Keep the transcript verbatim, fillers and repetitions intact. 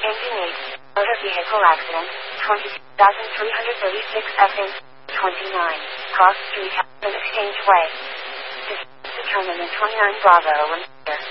Engine eight. Motor vehicle accident. twenty-two thousand three hundred thirty-six F N. twenty-nine. Cross Street. Exchange Way. Determinant twenty-nine Bravo.